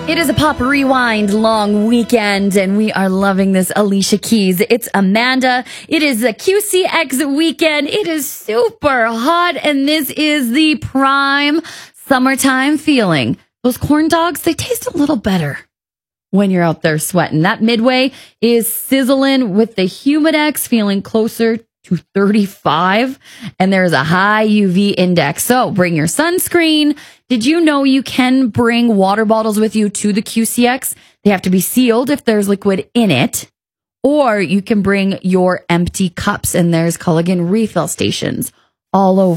It is a Pop Rewind long weekend, and we are loving this Alicia Keys. It's Amanda. It is a QCX weekend. It is super hot, and this is the prime summertime feeling. Those corn dogs, they taste a little better when you're out there sweating. That midway is sizzling with the Humidex feeling closer to 35, and there's a high UV index. So bring your sunscreen. Did you know you can bring water bottles with you to the QCX? They have to be sealed if there's liquid in it, or you can bring your empty cups, and there's Culligan refill stations all over.